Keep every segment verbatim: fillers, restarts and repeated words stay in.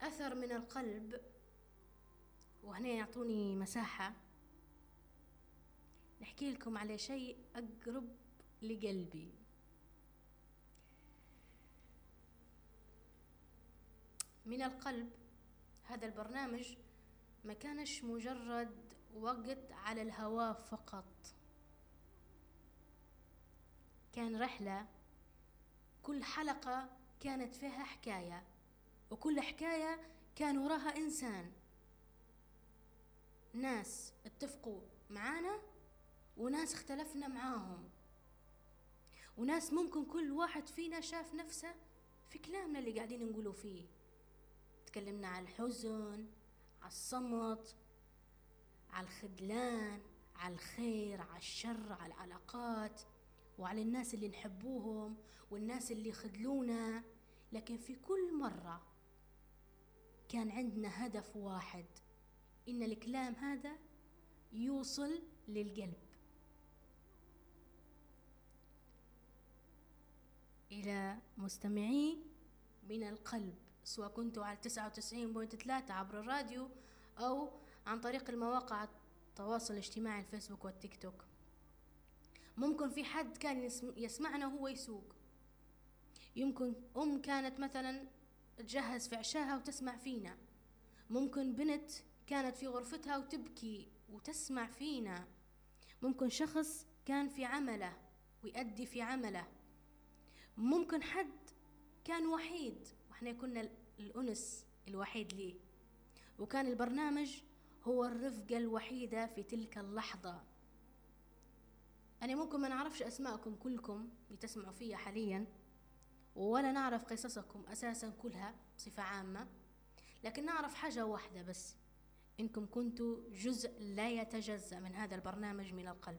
أثر من القلب، وهنا يعطوني مساحة نحكي لكم على شيء أقرب لقلبي. من القلب هذا البرنامج ما كانش مجرد وقت على الهواء فقط، كان رحلة، كل حلقة كانت فيها حكاية، وكل حكاية كان وراها إنسان، ناس اتفقوا معانا وناس اختلفنا معاهم، وناس ممكن كل واحد فينا شاف نفسه في كلامنا اللي قاعدين نقوله فيه. تكلمنا على الحزن، على الصمت، على الخذلان، على الخير، على الشر، على العلاقات، وعلى الناس اللي نحبوهم والناس اللي خذلونا. لكن في كل مرة كان عندنا هدف واحد، إن الكلام هذا يوصل للقلب. إلى مستمعي من القلب، سواء كنتوا على تسعة وتسعين فاصلة ثلاثة عبر الراديو أو عن طريق المواقع التواصل الاجتماعي الفيسبوك والتيك توك. ممكن في حد كان يسمعنا وهو يسوق، يمكن أم كانت مثلا تجهز في عشاها وتسمع فينا، ممكن بنت كانت في غرفتها وتبكي وتسمع فينا، ممكن شخص كان في عمله ويؤدي في عمله، ممكن حد كان وحيد وإحنا كنا الأنس الوحيد ليه، وكان البرنامج هو الرفقة الوحيدة في تلك اللحظة. أنا ممكن ما نعرفش أسماءكم كلكم اللي تسمعوا فيها حاليا، ولا نعرف قصصكم أساسا كلها بصفة عامة، لكن نعرف حاجة واحدة بس، إنكم كنتوا جزء لا يتجزأ من هذا البرنامج من القلب.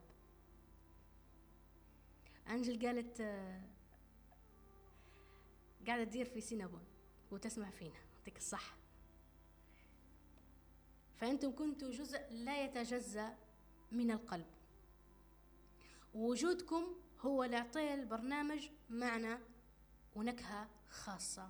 أنجل قالت قاعدة تدير في سينابون وتسمع فينا، يعطيك الصح. فأنتم كنتوا جزء لا يتجزأ من القلب، ووجودكم هو اللي أعطى البرنامج معنى ونكهة خاصة.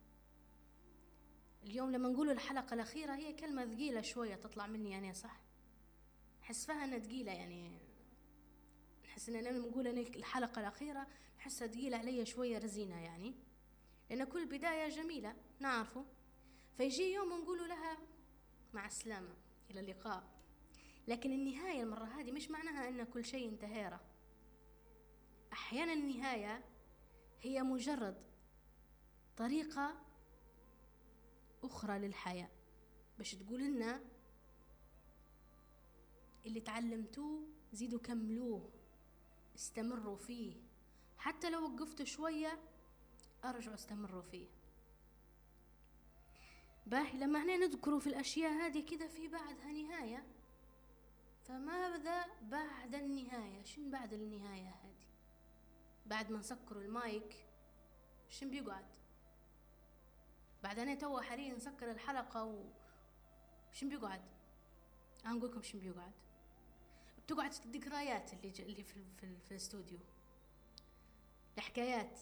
اليوم لما نقول الحلقة الأخيرة هي كلمة ثقيلة شوية تطلع مني يعني، صح؟ نحس فيها أنها ثقيلة، يعني نحس أن لما نقول أن الحلقة الأخيرة نحسها ثقيلة علي شوية، رزينة يعني، لأن كل بداية جميلة نعرفه، فيجي يوم نقول لها مع السلامة إلى اللقاء. لكن النهاية المرة هذه مش معناها أن كل شيء انتهى. أحيانا النهاية هي مجرد طريقة أخرى للحياة، باش تقول لنا اللي تعلمتوه زيدوا كملوه، استمروا فيه، حتى لو وقفتوا شوية أرجعوا استمروا فيه. باهي، لما احنا نذكروا في الأشياء هذه كده في بعدها نهاية، فماذا بعد النهاية؟ شن بعد النهاية هذه؟ بعد ما نسكروا المايك شن بيقعد؟ بعد أنا توا حاليا نسكر الحلقة و شن بيقعد؟ أنا نقول لكم شن بيقعد. بتقعد الذكريات اللي ج... اللي في في, في الاستوديو، الحكايات،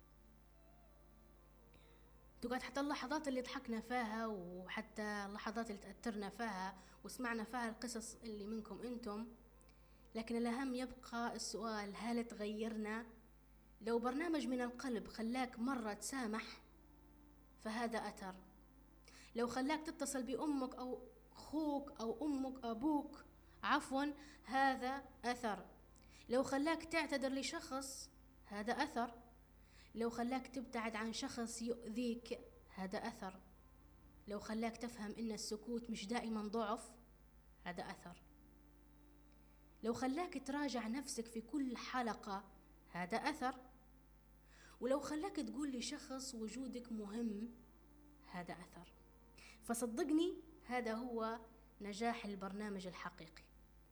تقعد حتى اللحظات اللي ضحكنا فيها، وحتى اللحظات اللي تأثرنا فيها وسمعنا فيها القصص اللي منكم انتم. لكن الأهم يبقى السؤال، هل تغيرنا؟ لو برنامج من القلب خلاك مرة تسامح فهذا أثر. لو خلاك تتصل بأمك أو أخوك أو أمك أبوك عفوا هذا أثر. لو خلاك تعتذر لشخص هذا أثر. لو خلاك تبتعد عن شخص يؤذيك هذا أثر. لو خلاك تفهم إن السكوت مش دائما ضعف هذا أثر. لو خلاك تراجع نفسك في كل حلقة هذا أثر. ولو خلاك تقول لشخص وجودك مهم هذا أثر. فصدقني هذا هو نجاح البرنامج الحقيقي.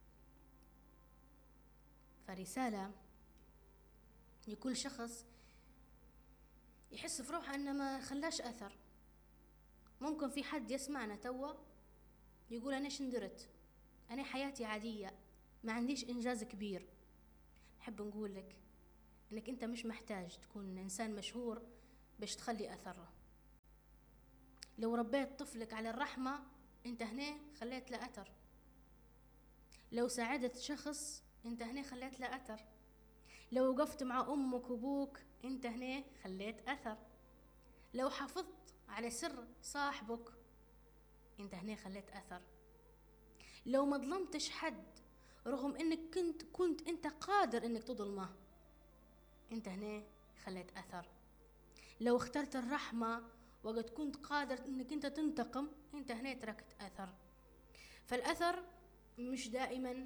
فرسالة لكل شخص يحس في روحه أنه ما خلاش أثر. ممكن في حد يسمعنا توا يقول أنا شندرت، أنا حياتي عادية، ما عنديش إنجاز كبير. نحب نقول لك أنك أنت مش محتاج تكون إنسان مشهور باش تخلي أثره. لو ربيت طفلك على الرحمة انت هنا خليت له أثر. لو ساعدت شخص انت هنا خليت له أثر. لو وقفت مع أمك وأبوك انت هنا خليت أثر. لو حافظت على سر صاحبك انت هنا خليت أثر. لو ما ظلمتش حد رغم انك كنت كنت انت قادر انك تظلمه انت هنا خليت أثر. لو اخترت الرحمة وقد كنت قادر انك انت تنتقم انت هنا تركت أثر. فالأثر مش دائما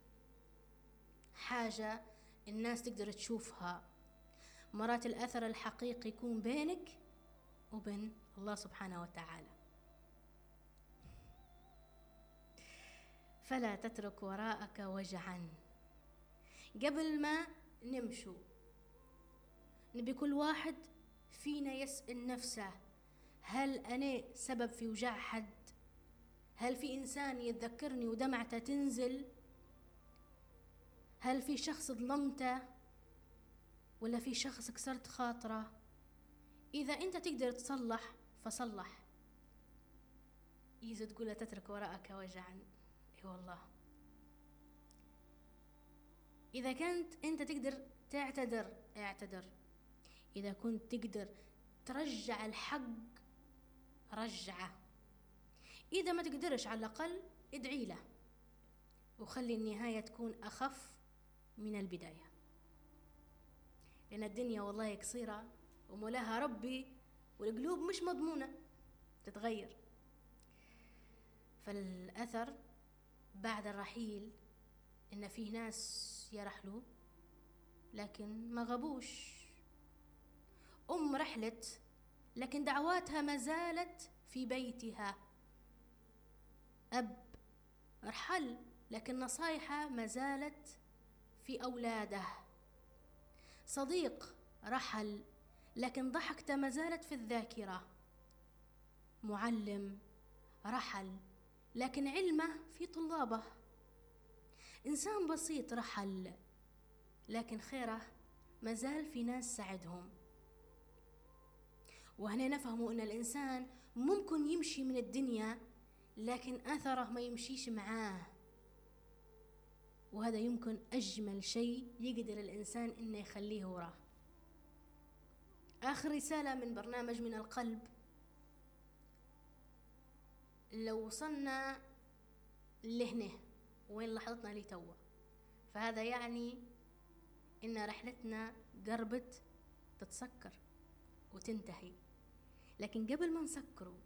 حاجة الناس تقدر تشوفها. مرات الأثر الحقيقي يكون بينك وبين الله سبحانه وتعالى. فلا تترك وراءك وجعا. قبل ما نمشوا نبي كل واحد فينا يسأل نفسه، هل أنا سبب في وجع حد؟ هل في إنسان يتذكرني ودمعته تنزل؟ هل في شخص ظلمته؟ ولا في شخص كسرت خاطره؟ إذا أنت تقدر تصلح فصلح. إذا تقول لا تترك وراءك وجعا، إي والله. إذا كنت أنت تقدر تعتذر اعتذر. إذا كنت تقدر ترجع الحق رجعه. إذا ما تقدرش على الأقل ادعي له وخلي النهاية تكون أخف من البداية، لأن الدنيا والله قصيرة ومولاها ربي والقلوب مش مضمونة تتغير. فالأثر بعد الرحيل إن فيه ناس يرحلوا لكن ما غبوش. أم رحلت لكن دعواتها ما زالت في بيتها. أب رحل لكن نصايحه ما زالت في أولاده. صديق رحل لكن ضحكته ما زالت في الذاكرة. معلم رحل لكن علمه في طلابه. إنسان بسيط رحل لكن خيره ما زال في ناس ساعدهم. وهنا نفهموا أن الإنسان ممكن يمشي من الدنيا لكن أثره ما يمشيش معاه، وهذا يمكن أجمل شيء يقدر الإنسان إنه يخليه وراه. آخر رسالة من برنامج من القلب. لو وصلنا لهنا وين لحظتنا لي توا، فهذا يعني إن رحلتنا قربت تتسكر وتنتهي. لكن قبل ما نسكره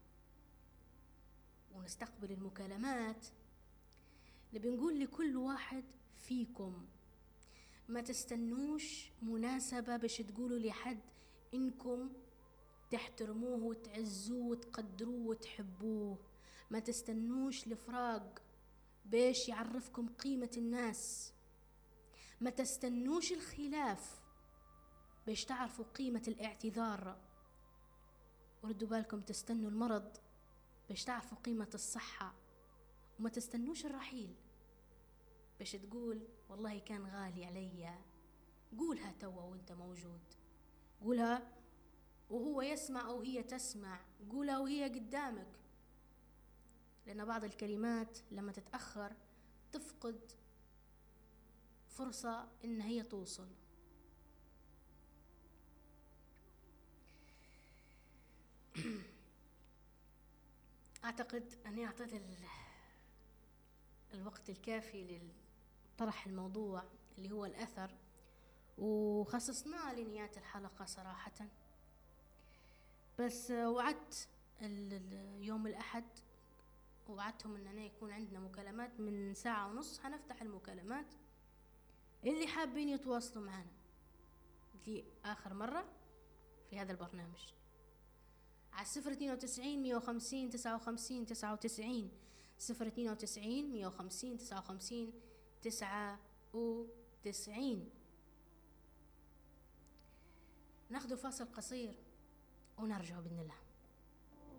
ونستقبل المكالمات نبي نقول لكل واحد فيكم ما تستنوش مناسبة باش تقولوا لحد إنكم تحترموه وتعزوه وتقدروه وتحبوه. ما تستنوش الفراق باش يعرفكم قيمة الناس. ما تستنوش الخلاف باش تعرفوا قيمة الاعتذار. وردوا بالكم تستنوا المرض باش تعرفوا قيمة الصحة. وما تستنوش الرحيل باش تقول والله كان غالي علي. قولها توا وانت موجود، قولها وهو يسمع أو هي تسمع، قولها وهي قدامك. لأن بعض الكلمات لما تتأخر تفقد فرصة إن هي توصل. أعتقد أني أعطيت الوقت الكافي لطرح الموضوع اللي هو الأثر، وخصصناه لنهاية الحلقة صراحة. بس وعدت يوم الأحد ووعدتهم أننا يكون عندنا مكالمات من ساعة ونص. هنفتح المكالمات اللي حابين يتواصلوا معنا دي آخر مرة في هذا البرنامج على صفر اثنين وتسعين مية وخمسين تسعة وخمسين تسعة وتسعين صفر اثنين وتسعين مية وخمسين تسعة وخمسين تسعة وتسعين. ناخذ فاصل قصير ونرجع بإذن الله.